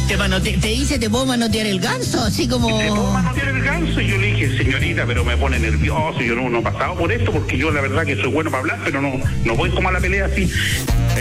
te dice, te puedo manotear el ganso, así como... ¿Te puedo manotear el ganso? Y yo le dije, señorita, pero me pone nervioso, yo no he pasado por esto, porque yo la verdad que soy bueno para hablar, pero no voy como a la pelea así.